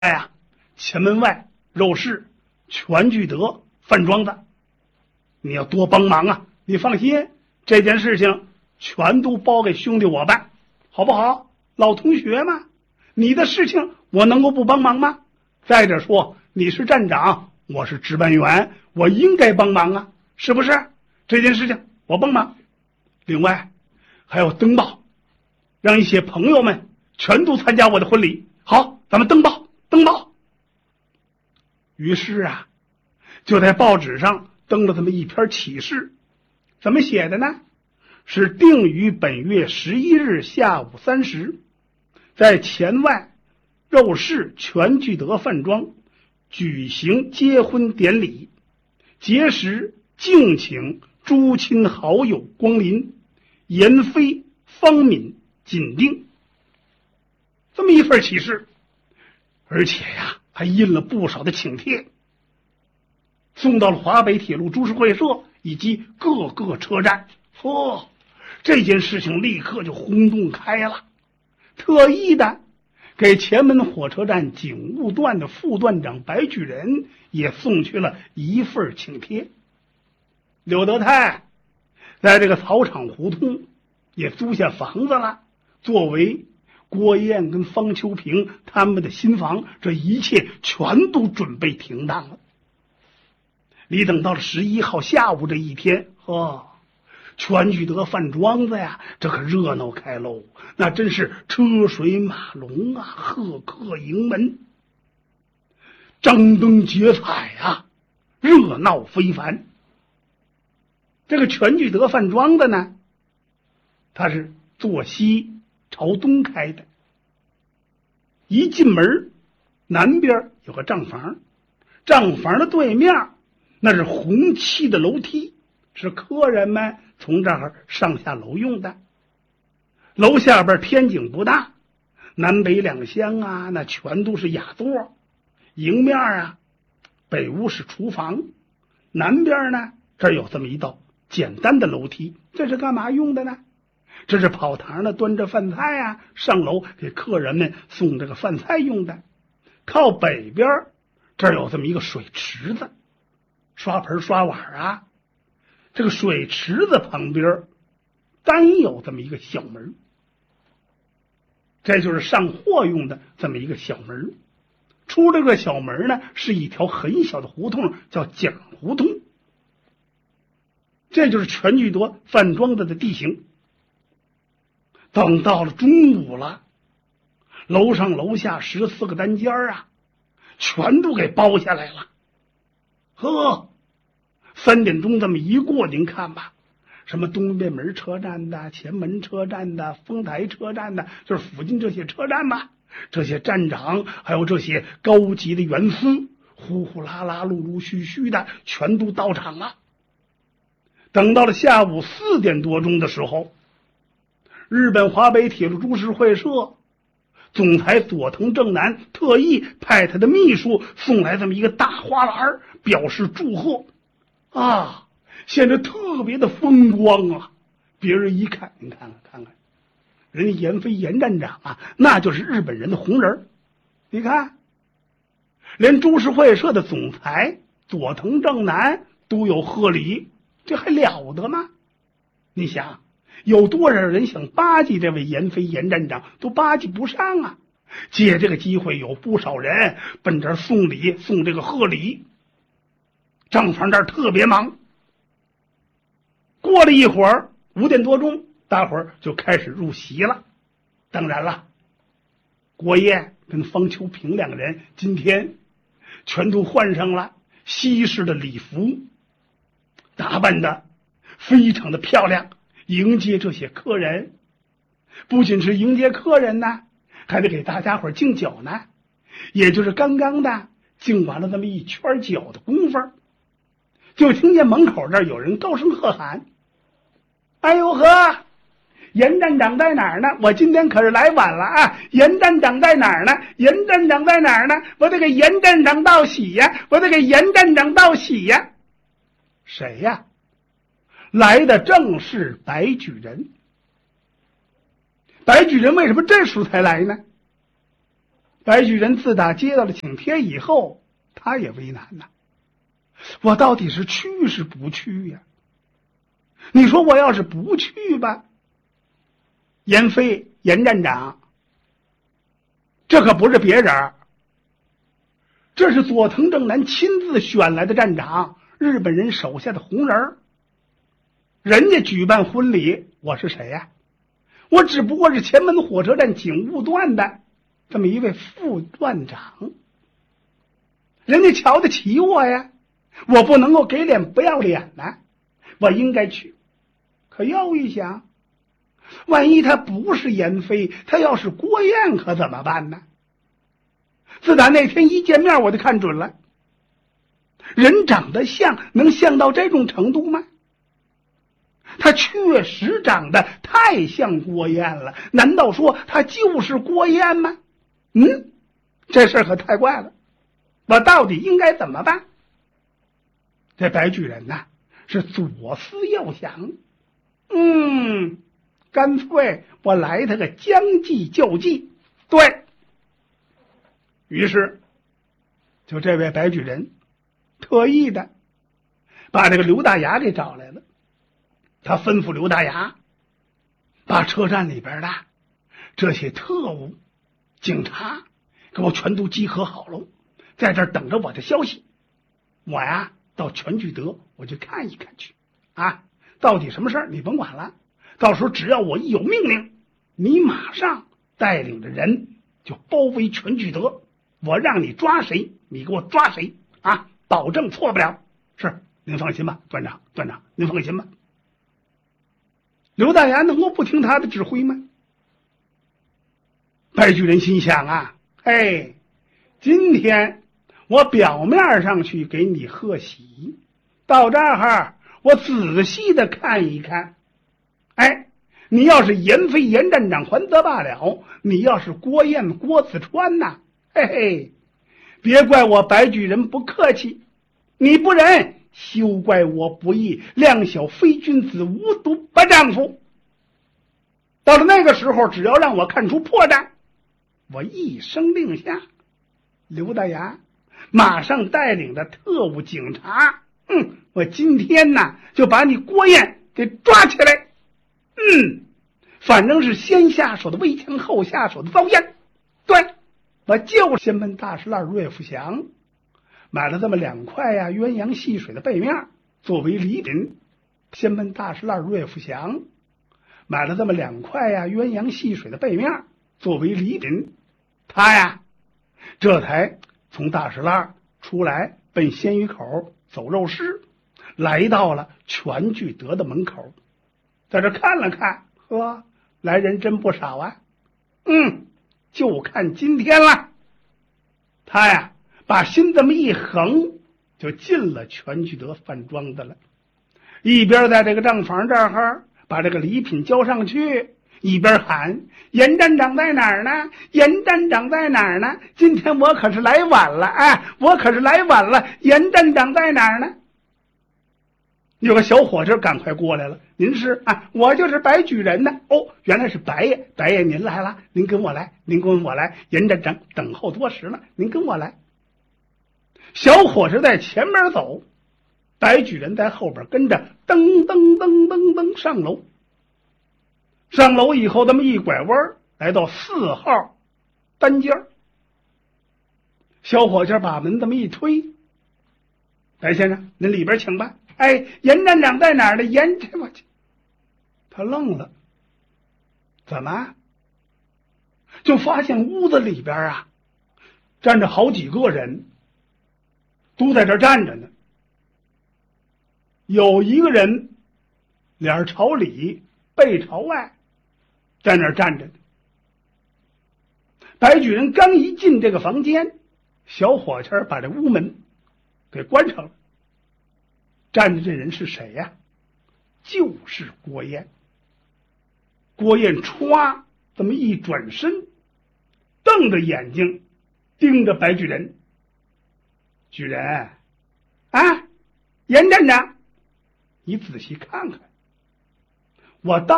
呀，前门外肉市全聚德饭庄子，你要多帮忙啊！你放心，这件事情全都包给兄弟我办，好不好？老同学嘛，你的事情我能够不帮忙吗？再者说，你是站长，我是值班员，我应该帮忙啊，是不是？这件事情我帮忙。另外还有登报，让一些朋友们全都参加我的婚礼。好，咱们登报。于是啊，就在报纸上登了这么一篇启事。怎么写的呢？是定于本月11日下午3时，在前外肉市全聚德饭庄举行结婚典礼，届时敬请诸亲好友光临，严妃、方敏紧盯。这么一份启事，而且呀，还印了不少的请帖，送到了华北铁路株式会社以及各个车站。这件事情立刻就轰动开了，特意的给前门火车站警务段的副段长白举人也送去了一份请帖。柳德泰在这个草场胡同也租下房子了，作为郭燕跟方秋平他们的新房，这一切全都准备停当了。你等到了11号下午这一天，全聚德饭庄子呀，这可热闹开喽，那真是车水马龙啊，贺客迎门，张灯结彩啊，热闹非凡。这个全聚德饭庄子呢，它是坐西朝东开的，一进门南边有个账房，账房的对面那是红漆的楼梯，是客人们从这儿上下楼用的。楼下边天井不大，南北两厢啊，那全都是雅座。迎面啊，北屋是厨房，南边呢，这儿有这么一道简单的楼梯，这是干嘛用的呢？这是跑堂的端着饭菜啊，上楼给客人们送这个饭菜用的。靠北边这儿有这么一个水池子，刷盆刷碗啊。这个水池子旁边单有这么一个小门，这就是上货用的这么一个小门。出这个小门呢，是一条很小的胡同，叫蒋胡同。这就是全聚德饭庄子的地形。等到了中午了，楼上楼下14个单间啊，全都给包下来了。3点钟这么一过，您看吧，什么东便门车站的、前门车站的、丰台车站的，就是附近这些车站吧，这些站长还有这些高级的员司，呼呼啦啦、陆陆续续的全都到场了。等到了下午4点多钟的时候，日本华北铁路株式会社总裁佐藤正男特意派他的秘书送来这么一个大花篮，表示祝贺啊，显得特别的风光啊！别人一看，您看看，人家严飞严站长啊，那就是日本人的红人。你看，连株式会社的总裁佐藤正男都有贺礼，这还了得吗？你想，有多少人想巴结这位严飞严站长，都巴结不上啊！借这个机会，有不少人奔这儿送礼，送这个贺礼。账房这儿特别忙。过了一会儿，5点多钟，大伙儿就开始入席了。当然了，郭燕跟方秋平两个人今天全都换上了西式的礼服，打扮的非常的漂亮，迎接这些客人。不仅是迎接客人呢，还得给大家伙敬酒呢。也就是刚刚的敬完了那么一圈酒的功夫，就听见门口这儿有人高声喝喊：“哎呦呵，严站长在哪儿呢？我今天可是来晚了啊！严站长在哪儿呢？严站长在哪儿呢？我得给严站长道喜呀！我得给严站长道喜呀！”谁呀？来的正是白举人。白举人为什么这时候才来呢？ 白举人自打接到了请帖以后，他也为难呐。我到底是去是不去呀？你说我要是不去吧，严飞严站长，这可不是别人，这是佐藤正男亲自选来的站长，日本人手下的红人。人家举办婚礼，我是谁呀？我只不过是前门火车站警务段的这么一位副段长，人家瞧得起我呀，我不能够给脸不要脸呐，我应该去。可又一想，万一他不是严飞，他要是郭燕可怎么办呢？自打那天一见面我就看准了，人长得像，能像到这种程度吗？他确实长得太像郭燕了，难道说他就是郭燕吗？这事儿可太怪了，我到底应该怎么办？这白巨人呐，是左思右想，干脆我来他个将计就计。对，于是就这位白巨人特意的把这个刘大牙给找来了。他吩咐刘大牙把车站里边的这些特务警察给我全都集合好了，在这儿等着我的消息。我呀到全聚德我就看一看去啊，到底什么事儿你甭管了，到时候只要我一有命令，你马上带领着人就包围全聚德，我让你抓谁你给我抓谁啊，保证错不了。是，您放心吧，段长您放心吧。刘大牙能够不听他的指挥吗？白巨人心想啊，今天我表面上去给你贺喜，到这儿我仔细的看一看，你要是严飞严站长还得罢了，你要是郭燕郭子川呐，别怪我白巨人不客气，你不仁，休怪我不义，量小非君子，无毒不丈夫。到了那个时候，只要让我看出破绽，我一声令下，刘大牙马上带领着特务警察，我今天呢就把你郭燕给抓起来。反正是先下手的危强，后下手的遭殃。对，我就是先奔大石烂瑞福祥买了这么2块鸳鸯戏水的背面作为礼品，先奔大石烂瑞福祥买了这么2块鸳鸯戏水的背面作为礼品，他呀这才从大石烂出来，奔鲜鱼口走肉市，来到了全聚德的门口，在这看了看，来人真不少啊。就看今天了。他呀把心这么一横，就进了全聚德饭庄的了，一边在这个账房这儿把这个礼品交上去，一边喊严站长在哪儿呢？严站长在哪儿呢？今天我可是来晚了我可是来晚了，严站长在哪儿呢？有个小伙子赶快过来了，您是我就是白举人呢。原来是白爷，白爷您来了，您跟我来，严站长等候多时了，您跟我来。小伙子在前边走，白举人在后边跟着，噔噔噔噔噔上楼。上楼以后，这么一拐弯，来到4号单间。小伙子把门这么一推，白先生，您里边请吧。严站长在哪儿呢？我去，他愣了，怎么？就发现屋子里边站着好几个人，都在这站着呢。有一个人脸朝里，背朝外，在那儿站着呢。白举人刚一进这个房间，小伙计把这屋门给关上了。站着这人是谁呀？就是郭燕。郭燕歘这么一转身，瞪着眼睛盯着白举人。举人严站长，你仔细看看，我到